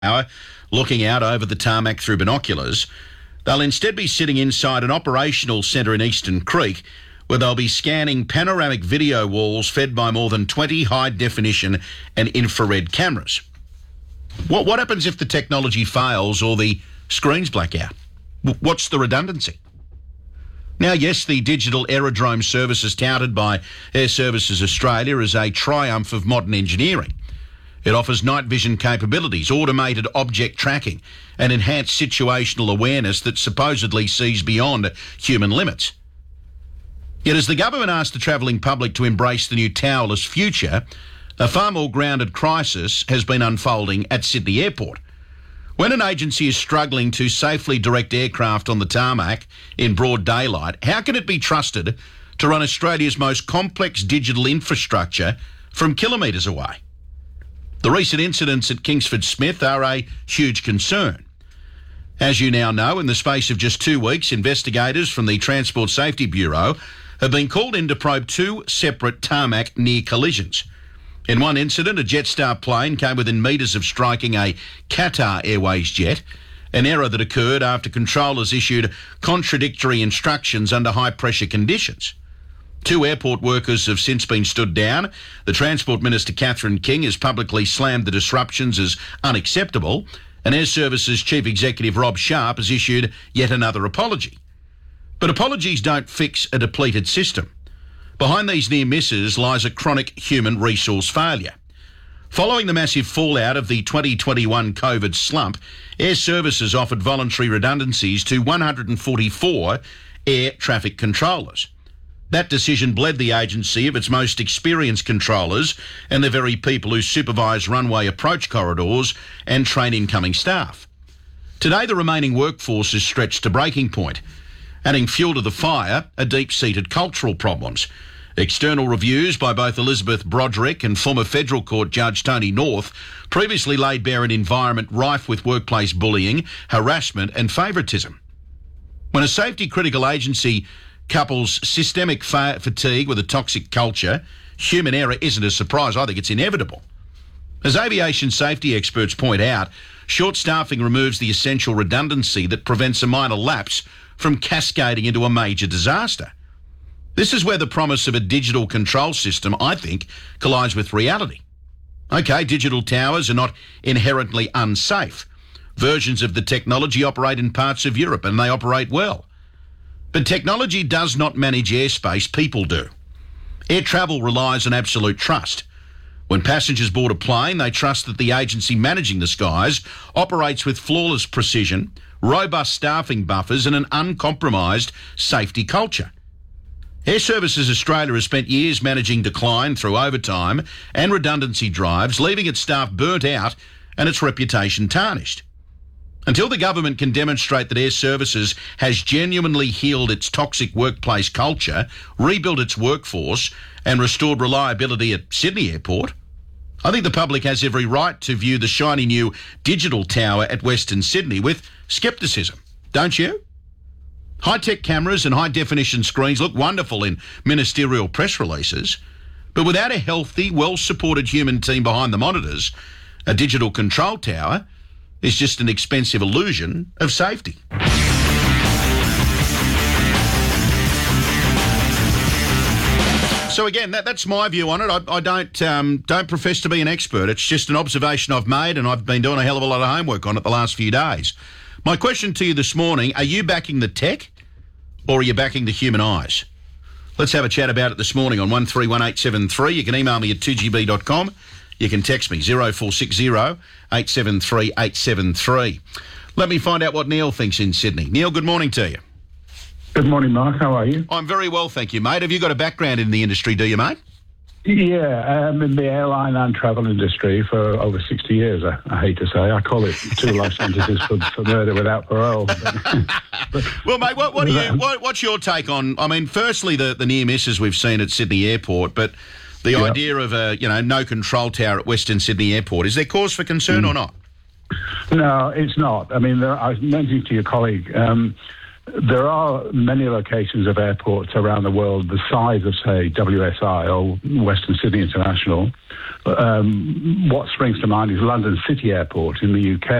hour, looking out over the tarmac through binoculars. They'll instead be sitting inside an operational centre in Eastern Creek where they'll be scanning panoramic video walls fed by more than 20 high-definition and infrared cameras. What happens if the technology fails or the screens black out? What's the redundancy? Now, yes, the digital aerodrome service is touted by Air Services Australia as a triumph of modern engineering. It offers night vision capabilities, automated object tracking and enhanced situational awareness that supposedly sees beyond human limits. Yet as the government asked the travelling public to embrace the new towerless future, a far more grounded crisis has been unfolding at Sydney Airport. When an agency is struggling to safely direct aircraft on the tarmac in broad daylight, how can it be trusted to run Australia's most complex digital infrastructure from kilometres away? The recent incidents at Kingsford Smith are a huge concern. As you now know, in the space of just 2 weeks, investigators from the Transport Safety Bureau have been called in to probe 2 separate tarmac near collisions. In one incident, a Jetstar plane came within metres of striking a Qatar Airways jet, an error that occurred after controllers issued contradictory instructions under high-pressure conditions. 2 airport workers have since been stood down. The Transport Minister, Catherine King, has publicly slammed the disruptions as unacceptable, and Air Services Chief Executive Rob Sharp has issued yet another apology. But apologies don't fix a depleted system. Behind these near misses lies a chronic human resource failure. Following the massive fallout of the 2021 COVID slump, Air Services offered voluntary redundancies to 144 air traffic controllers. That decision bled the agency of its most experienced controllers and the very people who supervise runway approach corridors and train incoming staff. Today, the remaining workforce is stretched to breaking point. Adding fuel to the fire are deep-seated cultural problems. External reviews by both Elizabeth Broderick and former Federal Court Judge Tony North previously laid bare an environment rife with workplace bullying, harassment and favouritism. When a safety-critical agency couples systemic fatigue with a toxic culture, human error isn't a surprise. I think it's inevitable. As aviation safety experts point out, short staffing removes the essential redundancy that prevents a minor lapse from cascading into a major disaster. This is where the promise of a digital control system, I think, collides with reality. OK, digital towers are not inherently unsafe. Versions of the technology operate in parts of Europe and they operate well. But technology does not manage airspace, people do. Air travel relies on absolute trust. When passengers board a plane, they trust that the agency managing the skies operates with flawless precision, robust staffing buffers and an uncompromised safety culture. Air Services Australia has spent years managing decline through overtime and redundancy drives, leaving its staff burnt out and its reputation tarnished. Until the government can demonstrate that Air Services has genuinely healed its toxic workplace culture, rebuilt its workforce and restored reliability at Sydney Airport, I think the public has every right to view the shiny new digital tower at Western Sydney with scepticism, don't you? High-tech cameras and high-definition screens look wonderful in ministerial press releases, but without a healthy, well-supported human team behind the monitors, a digital control tower is just an expensive illusion of safety. So again, that's my view on it. I don't profess to be an expert. It's just an observation I've made, and I've been doing a hell of a lot of homework on it the last few days. My question to you this morning, are you backing the tech or are you backing the human eyes? Let's have a chat about it this morning on 131873. You can email me at 2gb.com. You can text me 0460 873 873. Let me find out what Neil thinks in Sydney. Neil, good morning to you. Good morning, Mark. How are you? I'm very well, thank you, mate. Have you got a background in the industry, do you, mate? Yeah, I'm in the airline and travel industry for over 60 years, I hate to say. I call it 2 life sentences for murder without parole. Well, mate, what's your take on, I mean, firstly, the near misses we've seen at Sydney Airport, but the idea of a, no control tower at Western Sydney Airport, is there cause for concern or not? No, it's not. I mean, I was mentioning to your colleague, There are many locations of airports around the world the size of, say, WSI or Western Sydney International. What springs to mind is London City Airport in the UK.